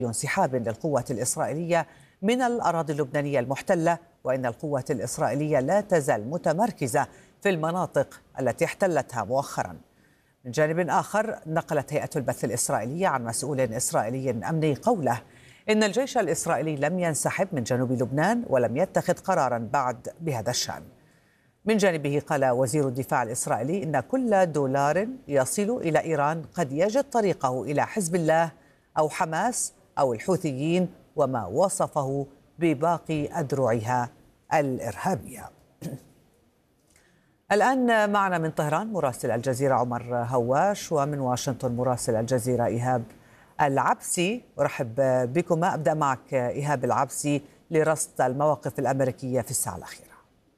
انسحاب للقوات الإسرائيلية من الأراضي اللبنانية المحتلة، وإن القوات الإسرائيلية لا تزال متمركزة في المناطق التي احتلتها مؤخرا. من جانب آخر، نقلت هيئة البث الإسرائيلية عن مسؤول إسرائيلي أمني قوله إن الجيش الإسرائيلي لم ينسحب من جنوب لبنان ولم يتخذ قرارا بعد بهذا الشأن. من جانبه قال وزير الدفاع الإسرائيلي إن كل دولار يصل إلى إيران قد يجد طريقه إلى حزب الله أو حماس أو الحوثيين وما وصفه بباقي أذرعها الإرهابية. الآن معنا من طهران مراسل الجزيرة عمر هواش، ومن واشنطن مراسل الجزيرة إيهاب العبسي. أرحب بكما. أبدأ معك إيهاب العبسي لرصد المواقف الأمريكية في الساعة الأخيرة.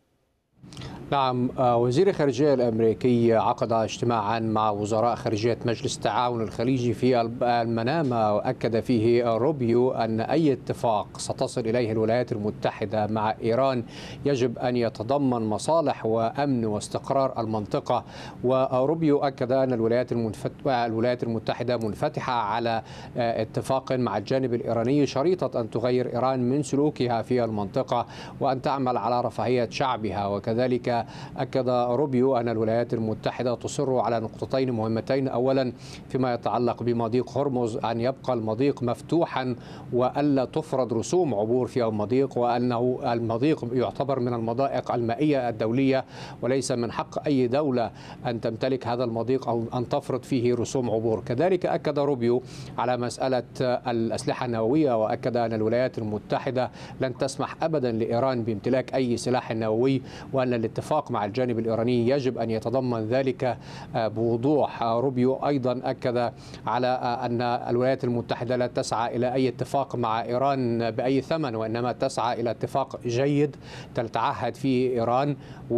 نعم، وزير الخارجية الأمريكي عقد اجتماعا مع وزراء خارجية مجلس التعاون الخليجي في المنامة، وأكد فيه روبيو أن أي اتفاق ستصل إليه الولايات المتحدة مع إيران يجب أن يتضمن مصالح وأمن واستقرار المنطقة. وروبيو أكد أن الولايات المتحدة منفتحة على اتفاق مع الجانب الإيراني شريطة أن تغير إيران من سلوكها في المنطقة وأن تعمل على رفاهية شعبها. وكذلك أكد روبيو أن الولايات المتحدة تصر على نقطتين مهمتين: أولا فيما يتعلق بمضيق هرمز أن يبقى المضيق مفتوحا وألا تفرض رسوم عبور في المضيق، وأنه المضيق يعتبر من المضائق المائية الدولية وليس من حق أي دولة أن تمتلك هذا المضيق أو أن تفرض فيه رسوم عبور. كذلك أكد روبيو على مسألة الأسلحة النووية، وأكد أن الولايات المتحدة لن تسمح أبدا لإيران بامتلاك أي سلاح نووي، وأن الاتفاق مع الجانب الإيراني يجب أن يتضمن ذلك بوضوح. روبيو أيضا أكد على أن الولايات المتحدة لا تسعى إلى أي اتفاق مع إيران بأي ثمن، وإنما تسعى إلى اتفاق جيد تتعهد فيه إيران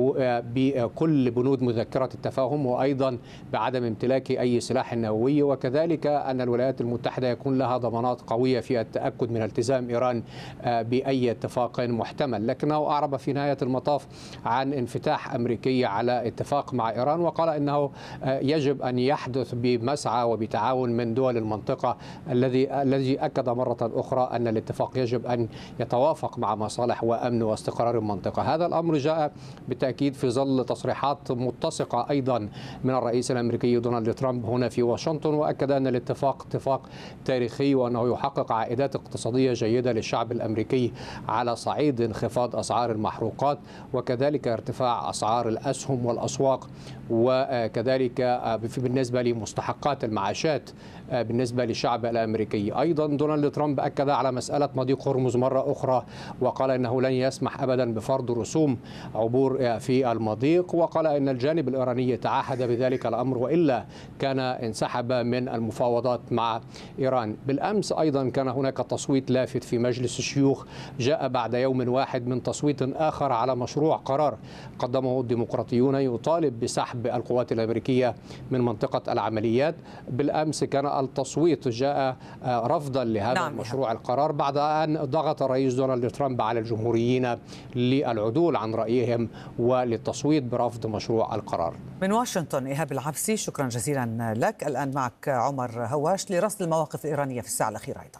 بكل بنود مذكرة التفاهم، وأيضا بعدم امتلاك أي سلاح نووي. وكذلك أن الولايات المتحدة يكون لها ضمانات قوية في التأكد من التزام إيران بأي اتفاق محتمل. لكنه أعرب في نهاية المطاف عن انفتاح أمريكي على اتفاق مع إيران، وقال إنه يجب أن يحدث بمسعى وبتعاون من دول المنطقة، الذي أكد مرة أخرى أن الاتفاق يجب أن يتوافق مع مصالح وأمن واستقرار المنطقة. هذا الأمر جاء بالتأكيد في ظل تصريحات متسقة أيضا من الرئيس الأمريكي دونالد ترامب هنا في واشنطن، وأكد أن الاتفاق اتفاق تاريخي وأنه يحقق عائدات اقتصادية جيدة للشعب الأمريكي على صعيد انخفاض أسعار المحروقات، وكذلك ارتفاع أسعار الأسهم والأسواق، وكذلك بالنسبة لمستحقات المعاشات بالنسبة للشعب الأمريكي. أيضا دونالد ترامب أكد على مسألة مضيق هرمز مرة أخرى، وقال إنه لن يسمح أبدا بفرض رسوم عبور في المضيق، وقال إن الجانب الإيراني تعهد بذلك الأمر وإلا كان انسحب من المفاوضات مع إيران. بالأمس أيضا كان هناك تصويت لافت في مجلس الشيوخ، جاء بعد يوم واحد من تصويت آخر على مشروع قرار قدمه الديمقراطيون يطالب بسحب القوات الأمريكية من منطقة العمليات. بالأمس كان التصويت جاء رفضا لهذا المشروع القرار بعد أن ضغط الرئيس دونالد ترامب على الجمهوريين للعدول عن رأيهم وللتصويت برفض مشروع القرار. من واشنطن إيهاب العبسي، شكرا جزيلا لك. الآن معك عمر هواش لرصد المواقف الإيرانية في الساعة الأخيرة أيضا.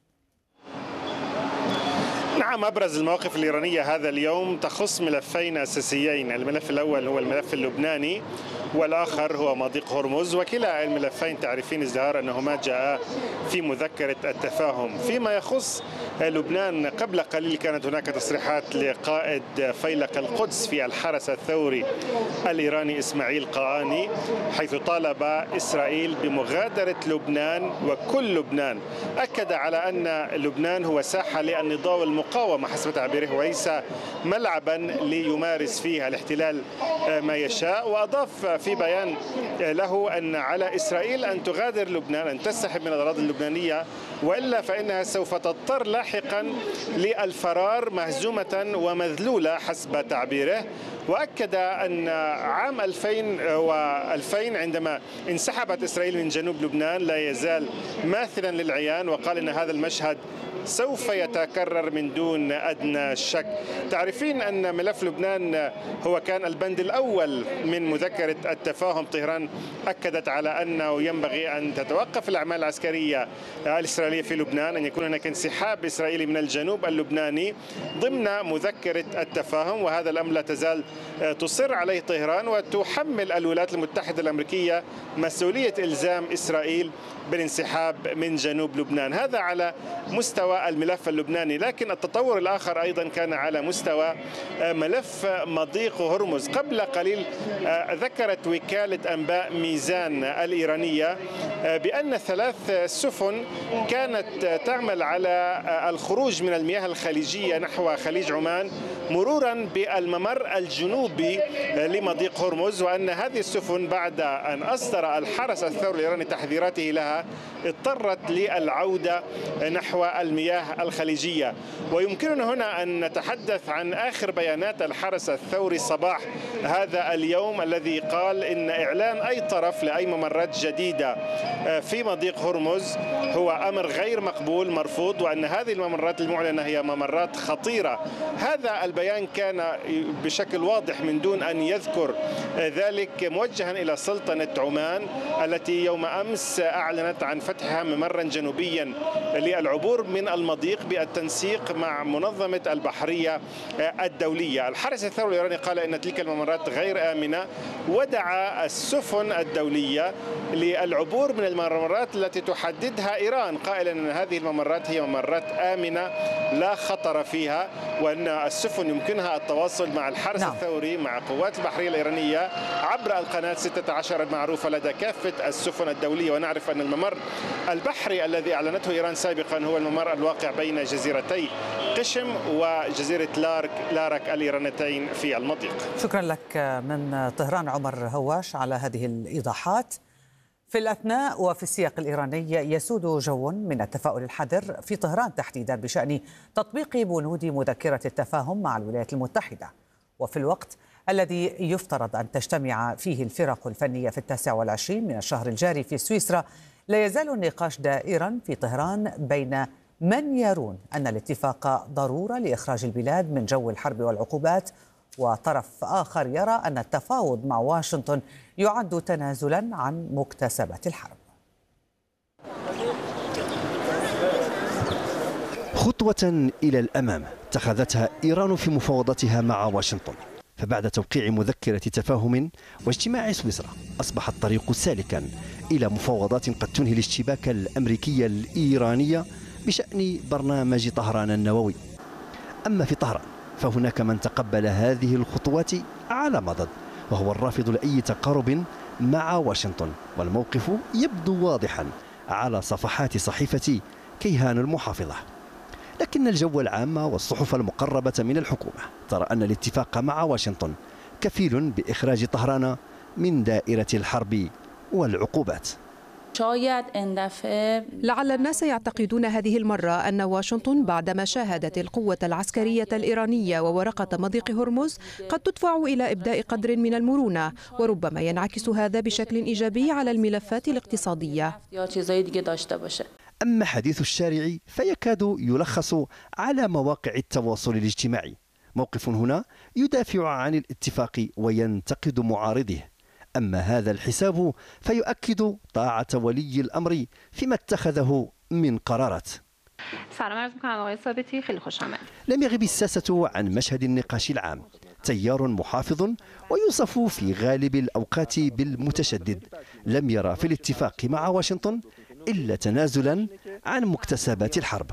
نعم، أبرز المواقف الإيرانية هذا اليوم تخص ملفين أساسيين. الملف الأول هو الملف اللبناني والآخر هو مضيق هرمز، وكلا الملفين تعرفين ازدهار أنهما جاء في مذكرة التفاهم. فيما يخص لبنان، قبل قليل كانت هناك تصريحات لقائد فيلق القدس في الحرس الثوري الإيراني إسماعيل قاآني، حيث طالب إسرائيل بمغادرة لبنان وكل لبنان. أكد على أن لبنان هو ساحة للنضال والمقاومة حسب تعبيره، وليس ملعبا ليمارس فيها الاحتلال ما يشاء. وأضاف في بيان له أن على إسرائيل أن تغادر لبنان، أن تسحب من الأراضي اللبنانية، وإلا فإنها سوف تضطر لاحقا للفرار مهزومة ومذلولة حسب تعبيره. وأكد أن عام 2000 عندما انسحبت إسرائيل من جنوب لبنان لا يزال ماثلا للعيان، وقال أن هذا المشهد سوف يتكرر من دون أدنى شك. تعرفين أن ملف لبنان هو كان البند الأول من مذكرة التفاهم. طهران أكدت على أنه ينبغي أن تتوقف الأعمال العسكرية الإسرائيلية في لبنان، أن يكون هناك انسحاب إسرائيلي من الجنوب اللبناني ضمن مذكرة التفاهم، وهذا الأمر لا تزال تصر عليه طهران، وتحمل الولايات المتحدة الأمريكية مسؤولية إلزام إسرائيل بالانسحاب من جنوب لبنان. هذا على مستوى الملف اللبناني، لكن التطور الآخر أيضا كان على مستوى ملف مضيق هرمز. قبل قليل ذكرت وكالة أنباء ميزان الإيرانية بأن 3 سفن كانت تعمل على الخروج من المياه الخليجية نحو خليج عمان مرورا بالممر الجنوبي لمضيق هرمز، وأن هذه السفن بعد أن أصدر الحرس الثوري الإيراني تحذيراته لها اضطرت للعودة نحو المياه الخليجية. ويمكننا هنا أن نتحدث عن آخر بيانات الحرس الثوري صباح هذا اليوم، الذي قال إن إعلان أي طرف لأي ممرات جديدة في مضيق هرمز هو أمر غير مقبول مرفوض، وأن هذه الممرات المعلنة هي ممرات خطيرة. هذا البيان كان بشكل واضح من دون أن يذكر ذلك موجها إلى سلطنة عمان التي يوم أمس أعلنت عن فتحها ممرا جنوبيا للعبور من المضيق بالتنسيق مع منظمة البحرية الدولية. الحرس الثوري الإيراني قال إن تلك الممرات غير آمنة، ودعا السفن الدولية للعبور من الممرات التي تحددها إيران، قائلا أن هذه الممرات هي ممرات آمنة لا خطر فيها، وأن السفن يمكنها التواصل مع الحرس الثوري مع قوات البحرية الإيرانية عبر القناة 16 المعروفة لدى كافة السفن الدولية. ونعرف أن الممر البحري الذي أعلنته إيران سابقا هو الممر الواقع بين جزيرتي قشم وجزيرة لارك الإيرانيتين في المضيق. شكرا لك من طهران عمر هواش على هذه الإيضاحات. في الأثناء وفي السياق الإيراني يسود جو من التفاؤل الحذر في طهران تحديدا بشأن تطبيق بنود مذكرة التفاهم مع الولايات المتحدة، وفي الوقت الذي يفترض أن تجتمع فيه الفرق الفنية في 29 من الشهر الجاري في سويسرا، لا يزال النقاش دائرا في طهران بين من يرون أن الاتفاق ضرورة لإخراج البلاد من جو الحرب والعقوبات، وطرف آخر يرى أن التفاوض مع واشنطن يعد تنازلا عن مكتسبات الحرب. خطوة إلى الأمام اتخذتها إيران في مفاوضاتها مع واشنطن، فبعد توقيع مذكرة تفاهم واجتماع سويسرا أصبح الطريق سالكا إلى مفاوضات قد تنهي الاشتباك الأمريكي الإيراني بشأن برنامج طهران النووي. أما في طهران فهناك من تقبل هذه الخطوات على مضض، وهو الرافض لأي تقارب مع واشنطن، والموقف يبدو واضحا على صفحات صحيفة كيهان المحافظة. لكن الجو العام والصحف المقربة من الحكومة ترى أن الاتفاق مع واشنطن كفيل بإخراج طهران من دائرة الحرب والعقوبات. لعل الناس يعتقدون هذه المرة أن واشنطن بعدما شاهدت القوة العسكرية الإيرانية وورقة مضيق هرمز قد تدفع إلى إبداء قدر من المرونة، وربما ينعكس هذا بشكل إيجابي على الملفات الاقتصادية. أما حديث الشارع فيكاد يلخص على مواقع التواصل الاجتماعي. موقف هنا يدافع عن الاتفاق وينتقد معارضه، أما هذا الحساب فيؤكد طاعة ولي الأمر فيما اتخذه من قرارات. لم يغب الساسة عن مشهد النقاش العام، تيار محافظ ويوصف في غالب الأوقات بالمتشدد لم يرى في الاتفاق مع واشنطن إلا تنازلا عن مكتسبات الحرب.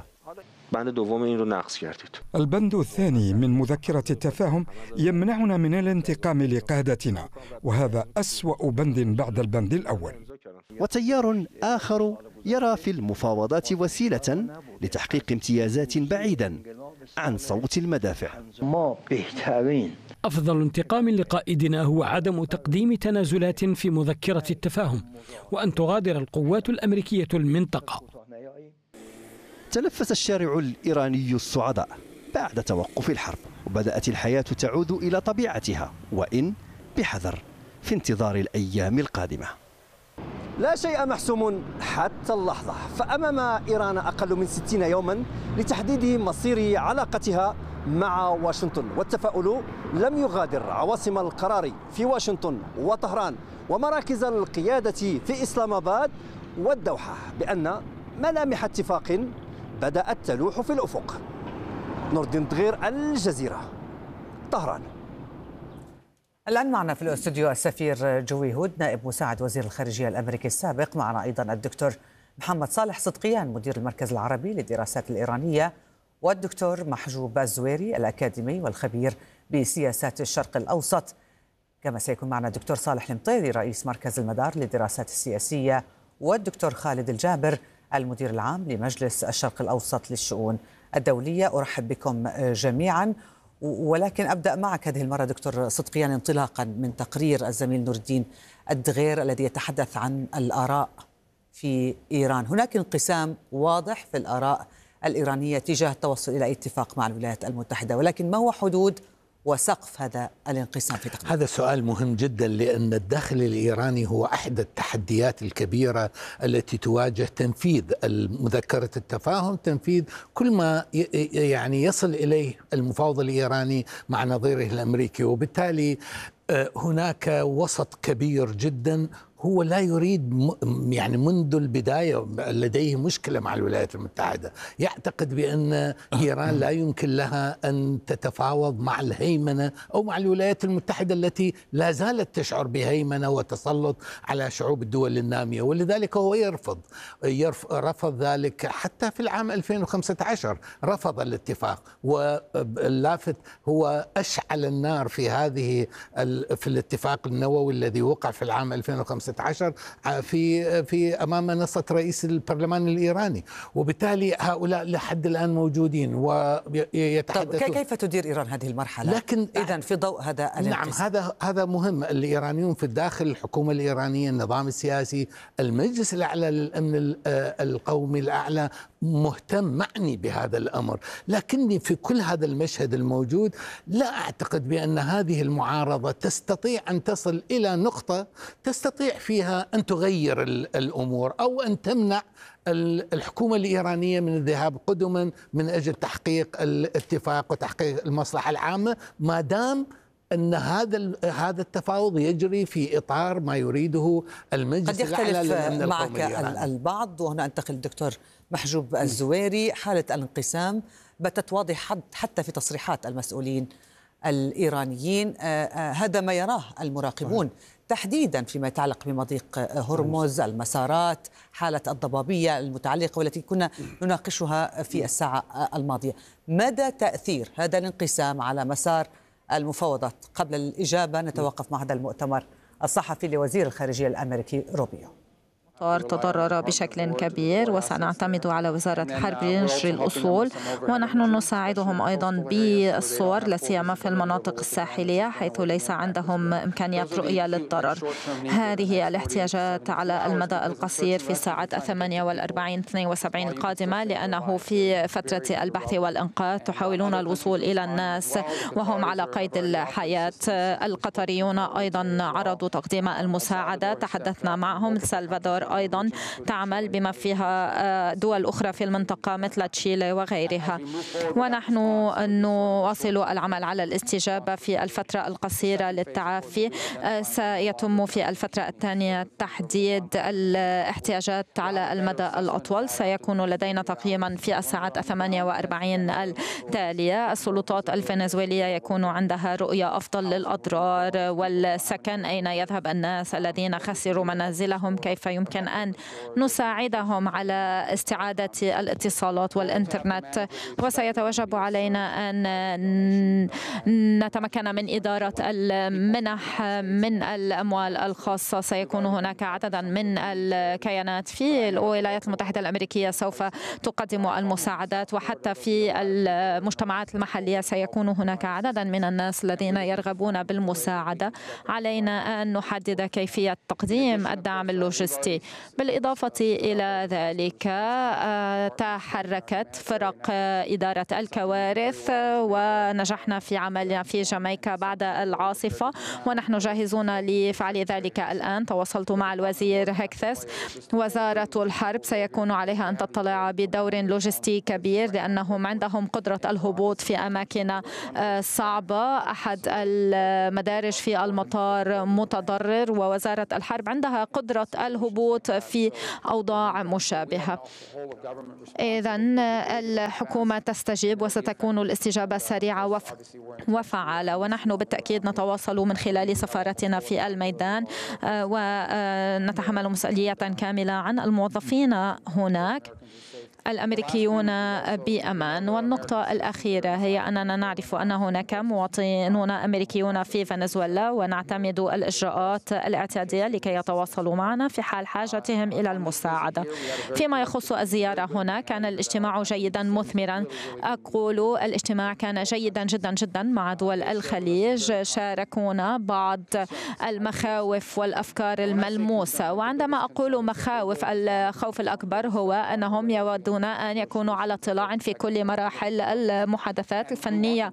البند الثاني من مذكرة التفاهم يمنعنا من الانتقام لقادتنا، وهذا أسوأ بند بعد البند الأول. وتيار آخر يرى في المفاوضات وسيلة لتحقيق امتيازات بعيدا عن صوت المدافع. أفضل انتقام لقائدنا هو عدم تقديم تنازلات في مذكرة التفاهم، وأن تغادر القوات الأمريكية المنطقة. تنفس الشارع الإيراني الصعداء بعد توقف الحرب. وبدأت الحياة تعود إلى طبيعتها، وإن بحذر في انتظار الأيام القادمة. لا شيء محسوم حتى اللحظة، فأمام إيران أقل من 60 يوما لتحديد مصير علاقتها مع واشنطن، والتفاؤل لم يغادر عواصم القرار في واشنطن وطهران ومراكز القيادة في إسلام آباد والدوحة بأن ملامح اتفاق بدأت تلوح في الأفق. نور الدين دغير، الجزيرة، طهران. الآن معنا في الاستوديو السفير جوي هود نائب مساعد وزير الخارجية الأمريكي السابق، معنا أيضا الدكتور محمد صالح صدقيان مدير المركز العربي للدراسات الإيرانية، والدكتور محجوب الزويري الأكاديمي والخبير بسياسات الشرق الأوسط. كما سيكون معنا الدكتور صالح المطيري رئيس مركز المدار للدراسات السياسية، والدكتور خالد الجابر المدير العام لمجلس الشرق الأوسط للشؤون الدولية. أرحب بكم جميعا، ولكن أبدأ معك هذه المرة دكتور صدقيان انطلاقا من تقرير الزميل نور الدين الدغير الذي يتحدث عن الآراء في إيران. هناك انقسام واضح في الآراء الإيرانية تجاه التوصل إلى اتفاق مع الولايات المتحدة، ولكن ما هو حدود وسقف هذا الانقسام في تقديرك؟ هذا سؤال مهم جدا، لأن الداخل الإيراني هو أحد التحديات الكبيرة التي تواجه تنفيذ مذكرة التفاهم، تنفيذ كل ما يعني يصل إليه المفاوض الإيراني مع نظيره الأمريكي، وبالتالي هناك وسط كبير جدا هو لا يريد يعني منذ البداية لديه مشكلة مع الولايات المتحدة، يعتقد بأن إيران لا يمكن لها أن تتفاوض مع الهيمنة أو مع الولايات المتحدة التي لا زالت تشعر بهيمنة وتسلط على شعوب الدول النامية، ولذلك هو رفض ذلك حتى في العام 2015 رفض الاتفاق. واللافت هو أشعل النار في الاتفاق النووي الذي وقع في العام 2015 في أمام منصة رئيس البرلمان الإيراني، وبالتالي هؤلاء لحد الآن موجودين ويتحدثون. طب كيف تدير إيران هذه المرحلة؟ لكن إذن في ضوء هذا نعم، هذا مهم. الإيرانيون في الداخل، الحكومة الإيرانية، النظام السياسي، المجلس الأعلى للأمن القومي الأعلى مهتم معني بهذا الأمر، لكني في كل هذا المشهد الموجود لا أعتقد بأن هذه المعارضة تستطيع أن تصل إلى نقطة تستطيع فيها أن تغير الأمور أو أن تمنع الحكومة الإيرانية من الذهاب قدما من أجل تحقيق الاتفاق وتحقيق المصلحة العامة، ما دام أن هذا التفاوض يجري في إطار ما يريده المجلس الأعلى للأمن القومي. قد يختلف معك البعض، وهنا أنتقل الدكتور محجوب الزويري. حالة الانقسام باتت واضحة حتى في تصريحات المسؤولين الإيرانيين، هذا ما يراه المراقبون تحديدا فيما يتعلق بمضيق هرمز، المسارات، حالة الضبابية المتعلقة والتي كنا نناقشها في الساعة الماضية. مدى تأثير هذا الانقسام على مسار المفاوضات؟ قبل الإجابة نتوقف مع هذا المؤتمر الصحفي لوزير الخارجية الأمريكي روبيو. تضرر بشكل كبير، وسنعتمد على وزارة الحرب لنشر الأصول، ونحن نساعدهم أيضا بالصور لا سيما في المناطق الساحلية حيث ليس عندهم إمكانيات رؤية للضرر. هذه الاحتياجات على المدى القصير في الساعات 48-72 القادمة، لأنه في فترة البحث والإنقاذ تحاولون الوصول إلى الناس وهم على قيد الحياة. القطريون أيضا عرضوا تقديم المساعدة، تحدثنا معهم. سلفادور أيضا تعمل بما فيها دول أخرى في المنطقة مثل تشيلي وغيرها، ونحن نواصل العمل على الاستجابة في الفترة القصيرة للتعافي. سيتم في الفترة الثانية تحديد الاحتياجات على المدى الأطول. سيكون لدينا تقييما في الساعات 48 التالية. السلطات الفنزويلية يكون عندها رؤية أفضل للأضرار والسكن، أين يذهب الناس الذين خسروا منازلهم، كيف يمكن أن نساعدهم على استعادة الاتصالات والإنترنت. وسيتوجب علينا أن نتمكن من إدارة المنح من الأموال الخاصة. سيكون هناك عددا من الكيانات في الولايات المتحدة الأمريكية سوف تقدم المساعدات، وحتى في المجتمعات المحلية سيكون هناك عددا من الناس الذين يرغبون بالمساعدة. علينا أن نحدد كيفية تقديم الدعم اللوجستي. بالإضافة إلى ذلك تحركت فرق إدارة الكوارث ونجحنا في عملنا في جامايكا بعد العاصفة، ونحن جاهزون لفعل ذلك الآن. تواصلت مع الوزير هكثس. وزارة الحرب سيكون عليها أن تطلع بدور لوجستي كبير لأنهم عندهم قدرة الهبوط في أماكن صعبة. أحد المدارج في المطار متضرر، ووزارة الحرب عندها قدرة الهبوط في أوضاع مشابهة. إذن الحكومة تستجيب وستكون الاستجابة سريعة وفعالة، ونحن بالتأكيد نتواصل من خلال سفارتنا في الميدان ونتحمل مسؤولية كاملة عن الموظفين هناك الأمريكيون بأمان. والنقطة الأخيرة هي أننا نعرف أن هناك مواطنون أمريكيون في فنزويلا، ونعتمد الإجراءات الاعتيادية لكي يتواصلوا معنا في حال حاجتهم إلى المساعدة. فيما يخص الزيارة هنا، كان الاجتماع جيدا مثمرا. أقول الاجتماع كان جيدا جدا جدا مع دول الخليج، شاركونا بعض المخاوف والأفكار الملموسة. وعندما أقول مخاوف، الخوف الأكبر هو أنهم يودون أن يكونوا على اطلاع في كل مراحل المحادثات الفنية،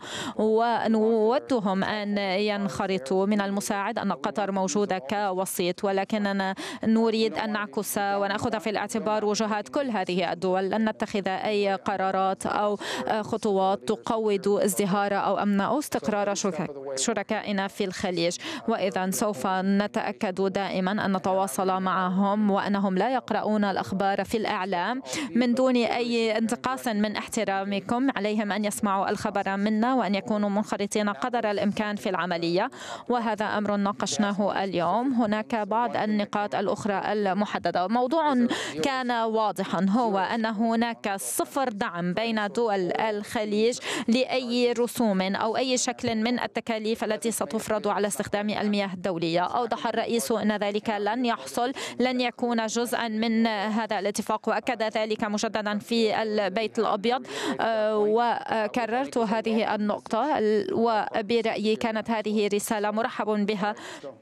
ونودهم أن ينخرطوا. من المساعد أن قطر موجودة كوسيط، ولكننا نريد أن نعكس ونأخذ في الاعتبار وجهات كل هذه الدول. لن نتخذ أي قرارات أو خطوات تقوض ازدهار أو أمن أو استقرار شركائنا في الخليج. وإذا سوف نتأكد دائما أن نتواصل معهم وأنهم لا يقرؤون الأخبار في الإعلام من دون أي انتقاص من احترامكم. عليهم أن يسمعوا الخبر منا وأن يكونوا منخرطين قدر الإمكان في العملية، وهذا أمر ناقشناه اليوم. هناك بعض النقاط الأخرى المحددة. موضوع كان واضحا هو أن هناك صفر دعم بين دول الخليج لأي رسوم أو أي شكل من التكاليف التي ستفرض على استخدام المياه الدولية. أوضح الرئيس أن ذلك لن يحصل، لن يكون جزءا من هذا الاتفاق، وأكد ذلك مجددا في البيت الأبيض. وكررت هذه النقطة، وبرأيي كانت هذه رسالة مرحب بها.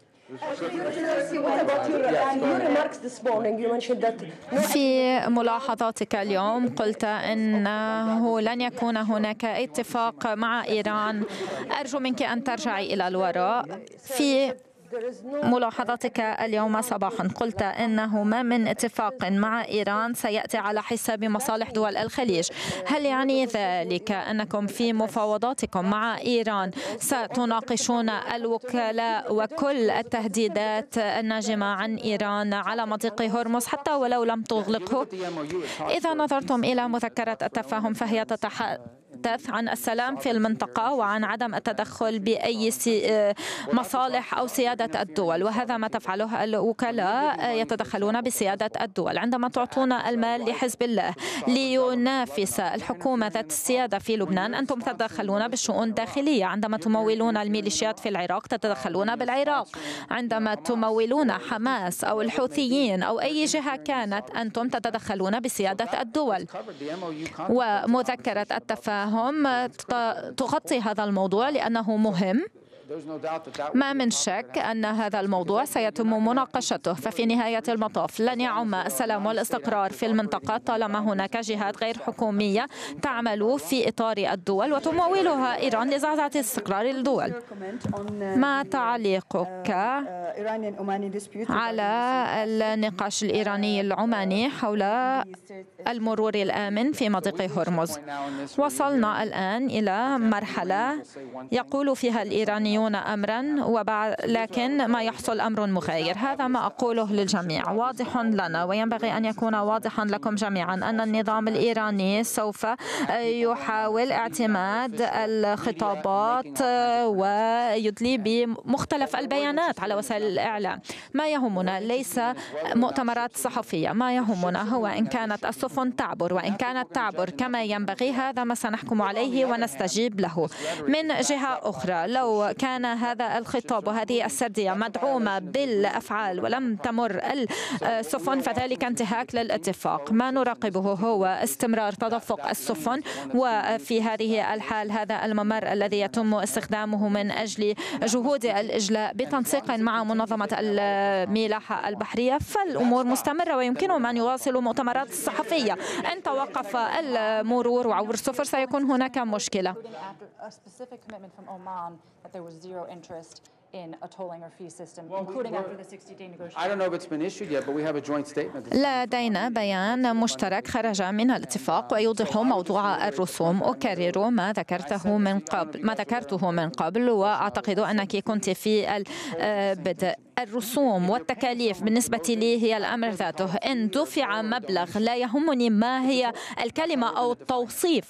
في ملاحظاتك اليوم قلت أنه لن يكون هناك اتفاق مع إيران. أرجو منك أن ترجعي إلى الوراء. في ملاحظتك اليوم صباحا قلت أنه ما من اتفاق مع إيران سيأتي على حساب مصالح دول الخليج. هل يعني ذلك أنكم في مفاوضاتكم مع إيران ستناقشون الوكلاء وكل التهديدات الناجمة عن إيران على مضيق هرمز حتى ولو لم تغلقه؟ إذا نظرتم إلى مذكرة التفاهم فهي تتحدث عن السلام في المنطقة وعن عدم التدخل بأي مصالح أو سيادة الدول، وهذا ما تفعله الوكلاء، يتدخلون بسيادة الدول. عندما تعطون المال لحزب الله لينافس الحكومة ذات السيادة في لبنان، أنتم تتدخلون بالشؤون الداخلية. عندما تمولون الميليشيات في العراق تتدخلون بالعراق. عندما تمولون حماس أو الحوثيين أو أي جهة كانت، أنتم تتدخلون بسيادة الدول. ومذكرة التفاهم تغطي هذا الموضوع لأنه مهم. ما من شك أن هذا الموضوع سيتم مناقشته، ففي نهاية المطاف لن يعم السلام والاستقرار في المنطقة طالما هناك جهات غير حكومية تعمل في إطار الدول وتمولها إيران لزعزعة استقرار الدول. ما تعليقك على النقاش الإيراني العماني حول المرور الآمن في مضيق هرمز؟ وصلنا الآن إلى مرحلة يقول فيها الإيرانيون أمرا لكن ما يحصل أمر مغاير. هذا ما أقوله للجميع، واضح لنا وينبغي أن يكون واضحا لكم جميعا أن النظام الإيراني سوف يحاول اعتماد الخطابات ويدلي بمختلف البيانات على وسائل الإعلام. ما يهمنا ليس مؤتمرات صحفية، ما يهمنا هو إن كانت السفن تعبر، وإن كانت تعبر كما ينبغي هذا ما سنحكم عليه ونستجيب له. من جهة أخرى، لو كان كان هذا الخطاب وهذه السردية مدعومة بالأفعال ولم تمر السفن فذلك انتهاك للاتفاق. ما نراقبه هو استمرار تدفق السفن، وفي هذه الحال هذا الممر الذي يتم استخدامه من أجل جهود الإجلاء بتنسيق مع منظمة الملاحة البحرية، فالأمور مستمرة ويمكنهم أن يواصلوا مؤتمرات الصحفية. إن توقف المرور وعبور السفن سيكون هناك مشكلة. لدينا بيان مشترك خرج من الاتفاق ويوضح موضوع الرسوم. أكرر ما ذكرته من قبل وأعتقد أنك كنت في البدء. الرسوم والتكاليف بالنسبة لي هي الأمر ذاته. إن دفع مبلغ لا يهمني ما هي الكلمة أو التوصيف